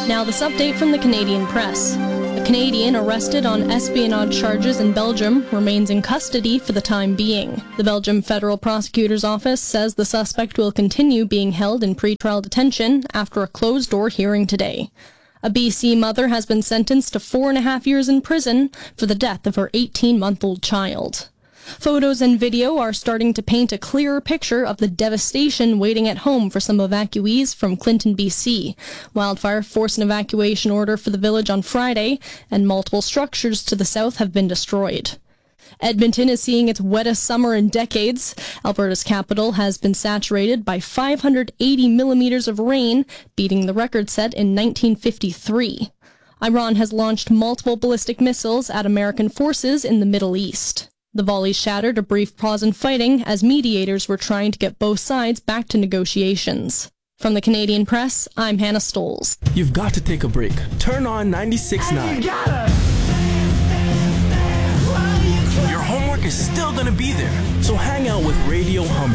Now this update from the Canadian press. A Canadian arrested on espionage charges in Belgium remains in custody for the time being. The Belgium Federal Prosecutor's Office says the suspect will continue being held in pretrial detention after a closed-door hearing today. A BC mother has been sentenced to 4.5 years in prison for the death of her 18-month-old child. Photos and video are starting to paint a clearer picture of the devastation waiting at home for some evacuees from Clinton, BC. Wildfire forced an evacuation order for the village on Friday, and multiple structures to the south have been destroyed. Edmonton is seeing its wettest summer in decades. Alberta's capital has been saturated by 580 millimeters of rain, beating the record set in 1953. Iran has launched multiple ballistic missiles at American forces in the Middle East. The volleys shattered a brief pause in fighting as mediators were trying to get both sides back to negotiations. From the Canadian Press, I'm Hannah Stoles. You've got to take a break. Turn on 96.9. Your homework is still going to be there, so hang out with Radio Hum.